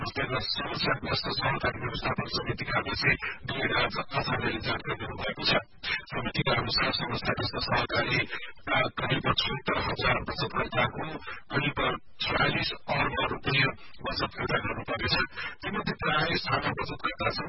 समस्याग्रस्त सहकारी व्यवस्थापन समितिका अध्यक्ष डीएन आचार्यले जानकारी दिनुभएको छ। समितिका अनुसार समस्याग्रस्त सहकारीका करिब 76,000 बचतकर्ताको करिब 46 अर्ब रुपियाँ बचत फिर्ता गर्नुपर्नेछ। तीमध्ये प्राय साना बचतकर्ता छन्।